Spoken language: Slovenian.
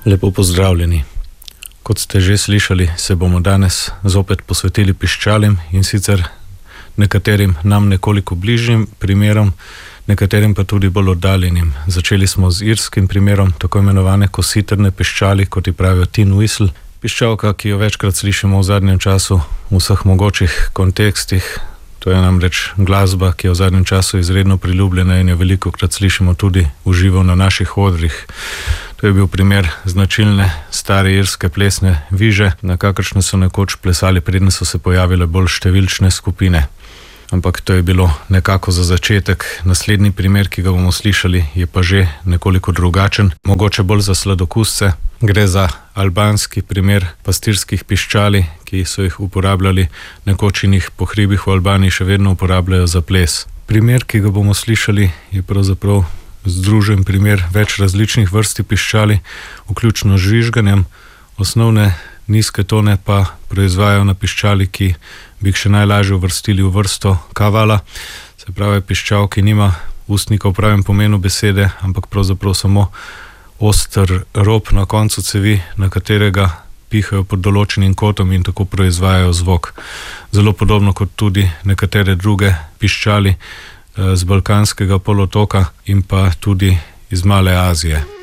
Lepo pozdravljeni. Kot ste že slišali, se bomo danes zopet posvetili piščalim, in sicer nekaterim nam nekoliko bližjim primerom, nekaterim pa tudi bolj oddaljenim. Začeli smo z irskim primerom tako imenovane kositrne piščali, kot ji pravijo tin whistle. Piščalka, ki jo večkrat slišimo v zadnjem času v vseh mogočih kontekstih. To je namreč glasba, ki je v zadnjem času izredno priljubljena in jo velikokrat slišimo tudi v živo na naših odrih. To je bil primer značilne stare irske plesne viže, na kakršne so nekoč plesali, preden so se pojavile bolj številčne skupine. Ampak to je bilo nekako za začetek. Naslednji primer, ki ga bomo slišali, je pa že nekoliko drugačen, mogoče bolj za sladokusce. Gre za albanski primer pastirskih piščali, ki so jih uporabljali nekoč in jih po hribih v Albaniji še vedno uporabljajo za ples. Primer, ki ga bomo slišali, je pravzaprav združen primer več različnih vrsti piščali, vključno z žvižganjem. Osnovne nizke tone pa proizvajajo na piščali, ki bi jih še najlažje uvrstili v vrsto kavala. Se pravi, piščal, ki nima ustnika v pravem pomenu besede, ampak pravzaprav samo oster rob na koncu cevi, na katerega pihajo pod določenim kotom in tako proizvajajo zvok. Zelo podobno kot tudi nekatere druge piščali z Balkanskega polotoka in pa tudi iz Male Azije.